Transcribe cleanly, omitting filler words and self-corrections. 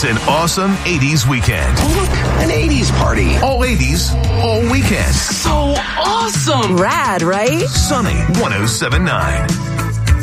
It's an awesome 80s weekend. Look, an 80s party. All 80s, all weekend. So awesome. Rad, right? Sunny 107.9.